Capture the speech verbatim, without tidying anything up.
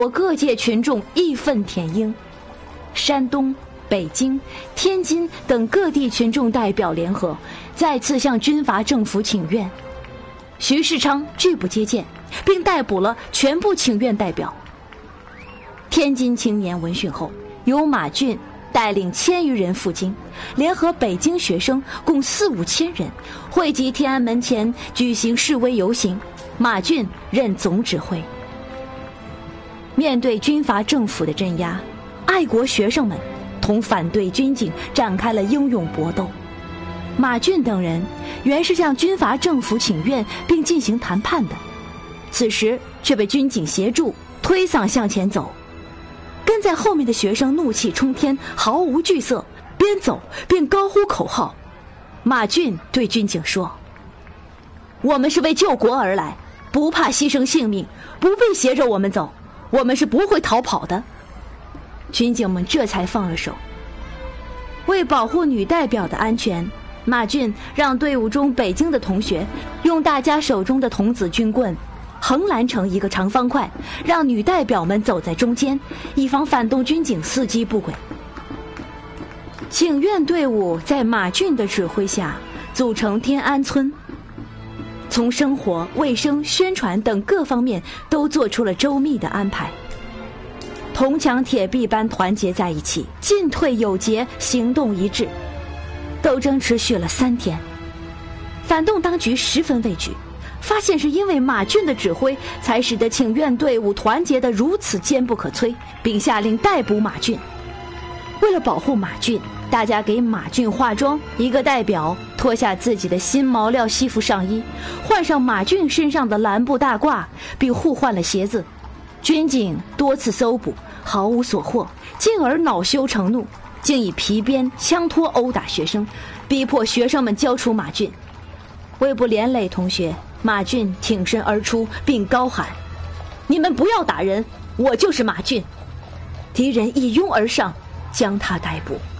我各界群众义愤填膺，山东、北京、天津等各地群众代表联合，再次向军阀政府请愿。徐世昌拒不接见，并逮捕了全部请愿代表。天津青年闻讯后，由马俊带领千余人赴京，联合北京学生共四五千人，汇集天安门前举行示威游行。马俊任总指挥。面对军阀政府的镇压，爱国学生们同反对军警展开了英勇搏斗。马俊等人原是向军阀政府请愿并进行谈判的，此时却被军警协助推搡向前走。跟在后面的学生怒气冲天，毫无惧色，边走边高呼口号。马俊对军警说：“我们是为救国而来，不怕牺牲性命，不必挟着我们走，我们是不会逃跑的。”军警们这才放了手。为保护女代表的安全，马俊让队伍中北京的同学用大家手中的童子军棍横拦成一个长方块，让女代表们走在中间，以防反动军警伺机不轨。请愿队伍在马俊的指挥下组成天安村，从生活、卫生、宣传等各方面都做出了周密的安排，铜墙铁壁般团结在一起，进退有节，行动一致。斗争持续了三天，反动当局十分畏惧，发现是因为马俊的指挥才使得请愿队伍团结得如此坚不可摧，并下令逮捕马俊。为了保护马俊，大家给马俊化妆，一个代表脱下自己的新毛料西服上衣，换上马俊身上的蓝布大褂，并互换了鞋子。军警多次搜捕，毫无所获，进而恼羞成怒，竟以皮鞭、枪托殴打学生，逼迫学生们交出马俊。为不连累同学，马俊挺身而出，并高喊：“你们不要打人，我就是马俊！”敌人一拥而上，将他逮捕。